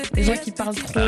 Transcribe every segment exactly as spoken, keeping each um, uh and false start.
Les gens qui parlent trop.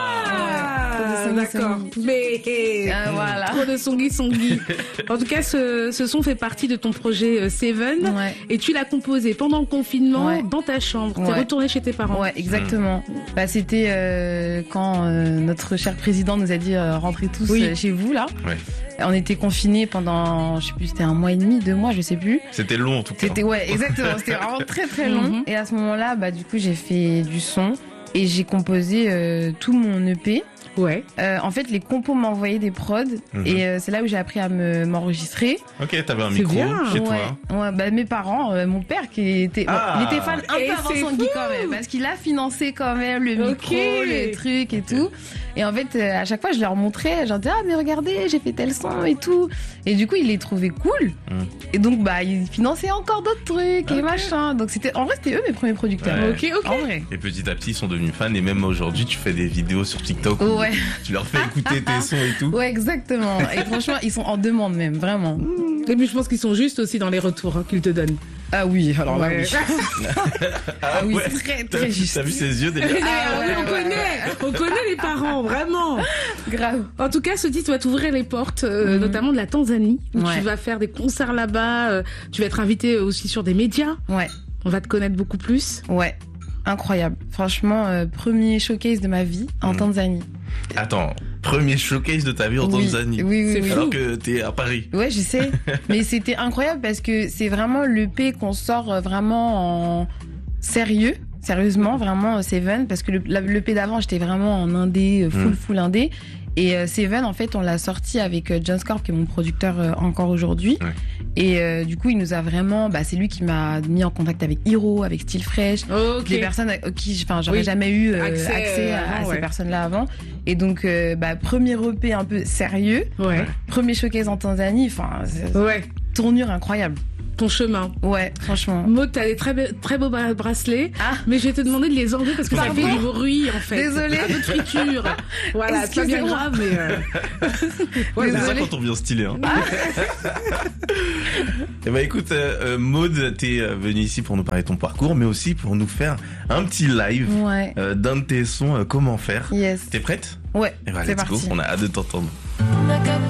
Ah, ouais, d'accord. Mais euh, voilà. Trop de Songui Songui. En tout cas, ce, ce son fait partie de ton projet euh, Seven. Ouais. Et tu l'as composé pendant le confinement Ouais. dans ta chambre. T'es Ouais. retourné chez tes parents. Ouais, exactement. Mmh. Bah, c'était euh, quand euh, notre cher président nous a dit euh, rentrez tous Oui. euh, chez vous là. Ouais. On était confinés pendant, je sais plus, c'était un mois et demi, deux mois, je sais plus. C'était long en tout cas. C'était ouais, exactement. C'était vraiment très très long. Mhm. Et à ce moment-là, bah du coup, j'ai fait du son et j'ai composé euh, tout mon E P. Ouais. Euh, en fait, les compos m'envoyaient des prods Mhm. et euh, c'est là où j'ai appris à me m'enregistrer. Ok, t'avais un C'est micro bien. chez ouais, toi. ouais, bah mes parents, euh, mon père qui était, bon, Ah. il était fan un Et peu avant c'est son geek quand même, parce qu'il a financé quand même le micro, Ok. les trucs et tout. Et en fait, euh, à chaque fois, je leur montrais, genre disais, ah mais regardez, j'ai fait tel son et tout. Et du coup, il les trouvait cool. Mm. Et donc, bah, ils finançaient encore d'autres trucs et Ok. machin. Donc c'était, en vrai, c'était eux mes premiers producteurs. Ouais. Ok, ok. En vrai. Et petit à petit, ils sont devenus fans. Et même aujourd'hui, tu fais des vidéos sur TikTok. où Ouais, Tu leur fais écouter tes sons et tout. ouais, exactement. Et franchement, ils sont en demande même, vraiment. Et puis je pense qu'ils sont justes aussi dans les retours hein, qu'ils te donnent. Ah oui, alors là, Ouais. oui. Ah oui, ouais. c'est très, T'as très vu, juste. t'as vu ses yeux déjà? Ah, ouais, on ouais, connaît, on connaît les parents, vraiment. Grave. En tout cas, ce titre va t'ouvrir les portes, euh, Mhm. notamment de la Tanzanie, où Ouais. tu vas faire des concerts là-bas, euh, tu vas être invité aussi sur des médias, Ouais. on va te connaître beaucoup plus. Ouais, incroyable. Franchement, euh, premier showcase de ma vie en Mm. Tanzanie. Attends, premier showcase de ta vie en oui. Tanzanie. Oui, oui, C'est oui. fou. Alors que t'es à Paris. Ouais, je sais. Mais c'était incroyable parce que c'est vraiment l'E P qu'on sort euh, vraiment en sérieux. Sérieusement, vraiment euh, Seven. Parce que le, la- l'E P d'avant, j'étais vraiment en indé, euh, full, Mm. full indé. Et euh, Seven, en fait, on l'a sorti avec euh, John Scorp, qui est mon producteur euh, encore aujourd'hui. Ouais. Et euh, du coup, il nous a vraiment... Bah, c'est lui qui m'a mis en contact avec Hiro, avec Style Fresh. Ok. Des personnes à qui enfin j'aurais Oui. jamais eu euh, Accès, accès, euh, à, à avant, ces ouais. personnes-là avant. Et donc euh, bah premier E P un peu sérieux, Ouais. premier showcase en Tanzanie, enfin c'est- Ouais. tournure incroyable. Ton chemin. Ouais, franchement. Maud, t'as des très, be- très beaux bra- bracelets, Ah, mais je vais te demander de les enlever parce que ça Pardon fait du bruit en fait. Désolée. Un peu de friture. Voilà, c'est pas bien Excusez-moi. grave, mais. Euh... voilà. C'est ça Désolée. quand on vient stylé. Hein. Et bah écoute, euh, euh, Maud, t'es euh, venue ici pour nous parler de ton parcours, mais aussi pour nous faire un petit live ouais. euh, d'un de tes sons, euh, Comment faire. Yes. T'es prête? Ouais, Et bah c'est let's go, parti. on a hâte de t'entendre.